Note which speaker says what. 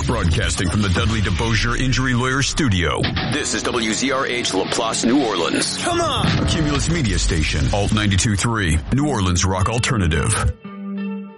Speaker 1: Broadcasting from the Dudley DeBosier Injury Lawyer Studio. This is WZRH LaPlace, New Orleans.
Speaker 2: Come on!
Speaker 1: A Cumulus Media Station, Alt 92.3, New Orleans Rock Alternative.